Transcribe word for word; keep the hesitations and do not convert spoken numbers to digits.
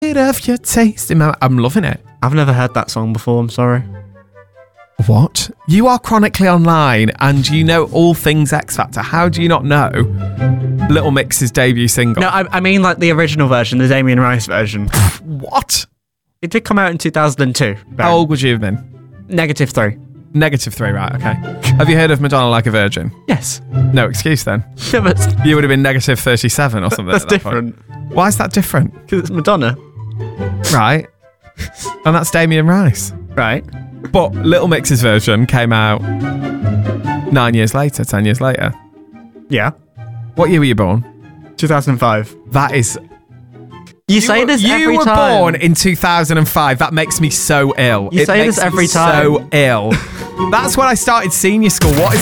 bit of your taste in my... I'm loving it. I've never heard that song before, I'm sorry. What? You are chronically online and you know all things X Factor. How do you not know Little Mix's debut single? No, I, I mean like the original version, the Damien Rice version. What? It did come out in two thousand two. How old would you have been? Negative three. Negative three, right, okay. Have you heard of Madonna Like a Virgin? Yes. No excuse then. Yeah, but You would have been negative thirty-seven or something. that's at that different. point. Why is that different? Because it's Madonna. Right. And that's Damien Rice. Right. But Little Mix's version came out nine years later, ten years later. Yeah. What year were you born? two thousand five. That is... You say were, this you every were time. born in two thousand five. That makes me so ill. You it say makes this every me time. so ill. That's when I started senior school. What is